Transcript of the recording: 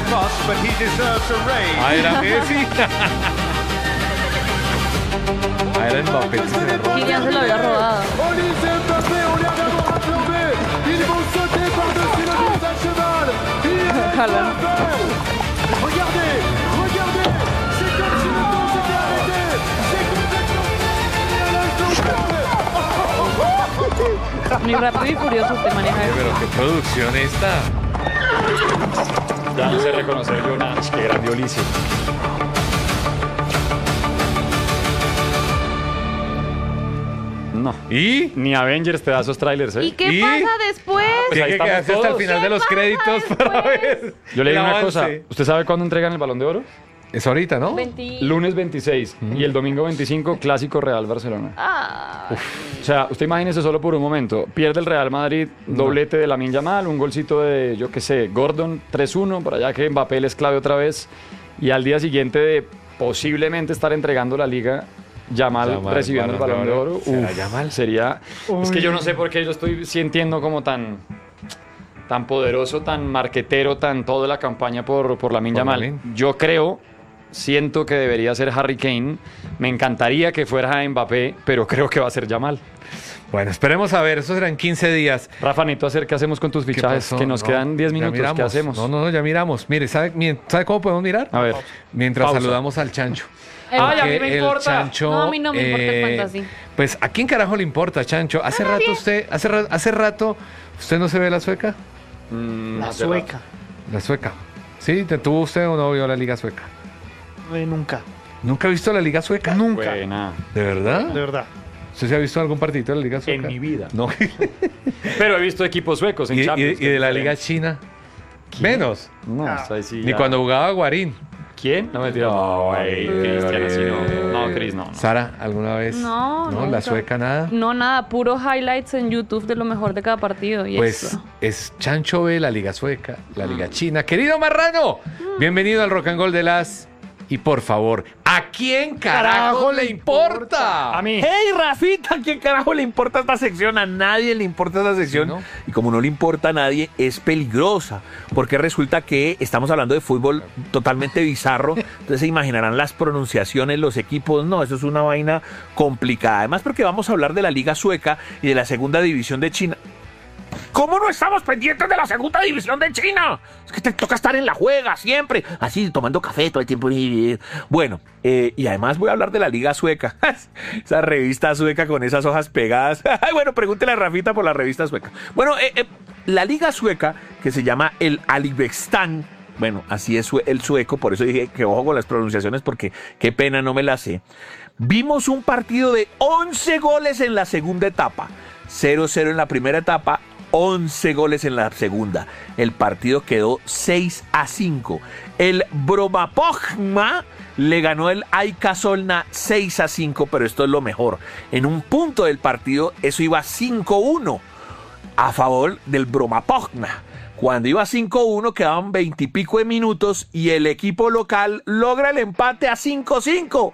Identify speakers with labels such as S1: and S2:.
S1: cross, but he deserves a raise.
S2: Ah, era Messi. Ah, era Mbappé.
S3: Kylian se lo había robado.
S4: Olise Mbappé, on vient d'avoir un plan B. Ils vont sauter par-dessus le visage cheval.
S3: Haaland.
S4: Regardez, regardez. C'est comme si le temps s'était arrêté. C'est complètement...
S3: Muy rápido y furioso te maneja.
S2: Pero qué producción esta.
S5: Ya no sé reconocer yo nada. Qué grande Ulises. No.
S2: ¿Y?
S5: Ni Avengers te da esos trailers, ¿eh?
S3: ¿Y qué
S2: ¿Y?
S3: pasa después?
S2: Tiene que
S5: estamos
S2: quedarse hasta el
S5: todos.
S2: final de los créditos para ver.
S5: Yo le digo
S2: el
S5: una
S2: avance.
S5: cosa. ¿Usted sabe cuándo entregan el Balón de Oro?
S2: Es ahorita, ¿no?
S5: Lunes 26 y el domingo 25, Clásico Real Barcelona.
S3: Ah,
S5: O sea, usted imagínese solo por un momento. Pierde el Real Madrid, doblete de Lamine Yamal, un golcito de, yo qué sé, Gordon, 3-1, para allá que Mbappé les clave otra vez. Y al día siguiente de posiblemente estar entregando la Liga, Yamal recibiendo el Balón de Oro.
S2: ¿Será Yamal?
S5: Sería... Es que yo no sé por qué yo estoy sintiendo como tan poderoso, tan marquetero, tan toda la campaña por Lamine Yamal.
S2: Lamine.
S5: Yo siento que debería ser Harry Kane. Me encantaría que fuera Mbappé, pero creo que va a ser Yamal.
S2: Bueno, esperemos a ver. Eso serán 15 días.
S5: Rafa, necesito hacer qué hacemos con tus
S2: ¿Qué
S5: fichajes,
S2: pasó?
S5: que nos
S2: No,
S5: quedan 10
S2: ya
S5: minutos. ¿Qué
S2: miramos.
S5: hacemos?
S2: No, ya miramos. Mire, ¿sabe cómo podemos mirar?
S5: A ver.
S2: Mientras
S5: Pausa.
S2: saludamos al Chancho.
S3: Ay,
S5: a mí
S2: Porque
S5: me
S2: el
S5: importa.
S2: Chancho,
S3: No, a mí no me importa el fantasy.
S2: Pues, ¿a quién carajo le importa, Chancho? Hace rato, ¿usted no se ve la sueca?
S6: La sueca.
S2: La sueca. ¿Sí? ¿Tuvo usted o no vio la liga sueca?
S6: Nunca.
S2: ¿Nunca ha visto la liga sueca?
S6: Nunca.
S5: Buena.
S2: ¿De verdad?
S6: De verdad.
S2: ¿Usted se ha visto algún partidito de la liga sueca?
S5: En mi vida.
S2: No.
S5: Pero he visto equipos suecos en
S2: ¿Y,
S5: Champions.
S2: y de la liga china? Menos.
S5: No,
S6: Ah.
S5: ahí sí
S2: Ni
S5: ya.
S2: cuando jugaba Guarín.
S5: ¿Quién? No me tira. No, Cristian, así no. No, Cris, no.
S2: Sara, ¿alguna vez?
S3: No,
S2: ¿La
S3: nunca.
S2: sueca nada?
S3: No, nada, puro highlights en YouTube de lo mejor de cada partido. Y
S2: Pues
S3: eso.
S2: es Chancho ve la liga sueca, la liga china. Querido Marrano, bienvenido al Rock and Roll de las... Y por favor, ¿a quién carajo le importa?
S5: A mí.
S7: ¡Hey, Rafita! ¿A quién carajo le importa esta sección? A nadie le importa esta sección.
S2: Sí, ¿no?
S7: Y como no le importa a nadie, es peligrosa. Porque resulta que estamos hablando de fútbol totalmente bizarro. Entonces se imaginarán las pronunciaciones, los equipos. No, eso es una vaina complicada. Además, porque vamos a hablar de la Liga Sueca y de la Segunda División de China. ¿Cómo no estamos pendientes de la Segunda División de China? Es que te toca estar en la juega siempre, así tomando café todo el tiempo. Bueno, y además voy a hablar de la Liga Sueca. Esa revista sueca con esas hojas pegadas. Bueno, pregúntele a Rafita por la revista sueca. Bueno, la Liga Sueca, que se llama el Alibekstán. Bueno, así es el sueco, por eso dije que ojo con las pronunciaciones, porque qué pena, no me las sé. Vimos un partido de 11 goles en la segunda etapa. 0-0 en la primera etapa, 11 goles en la segunda. El partido quedó 6-5. El Brommapojma le ganó el Aika Solna 6-5, pero esto es lo mejor. En un punto del partido, eso iba 5-1 a favor del Brommapojma. Cuando iba 5-1, quedaban 20 y pico de minutos y el equipo local logra el empate a 5-5.